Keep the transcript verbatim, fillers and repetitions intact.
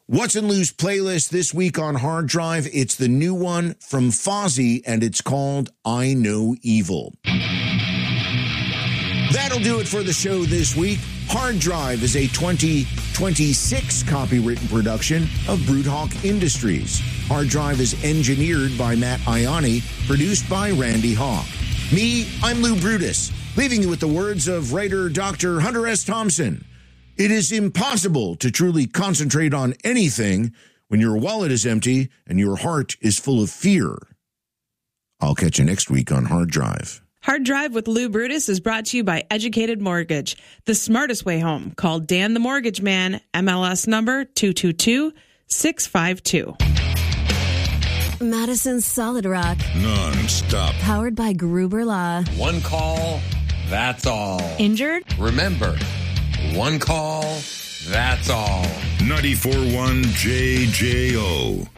What's in Lou's playlist this week on Hard Drive? It's the new one from Fozzy, and it's called I Know Evil. That'll do it for the show this week. Hard Drive is a twenty twenty-six copywritten production of Broodhawk Industries. Hard Drive is engineered by Matt Ianni, produced by Randy Hawk. Me, I'm Lou Brutus, leaving you with the words of writer Doctor Hunter S. Thompson. It is impossible to truly concentrate on anything when your wallet is empty and your heart is full of fear. I'll catch you next week on Hard Drive. Hard Drive with Lou Brutus is brought to you by Educated Mortgage, the smartest way home. Call Dan the Mortgage Man, M L S number two two two six five two. Madison's Solid Rock. Non-stop. Powered by Gruber Law. One call, that's all. Injured? Remember, one call, that's all. ninety-four point one J J O.